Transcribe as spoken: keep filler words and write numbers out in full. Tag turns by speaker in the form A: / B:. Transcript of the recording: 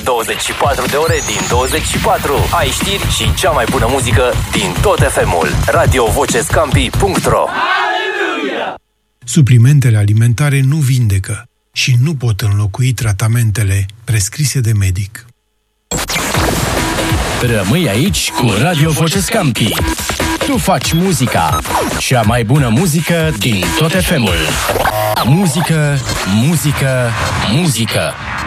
A: douăzeci și patru de ore din douăzeci și patru. Ai știri și cea mai bună muzică din tot F M-ul. radio voce scampi punct ro.
B: Suplimentele alimentare nu vindecă și nu pot înlocui tratamentele prescrise de medic.
C: Rămâi aici cu Radio Voce Scampi. Tu faci muzica, cea mai bună muzică din tot F M-ul. Muzică, muzică, muzică.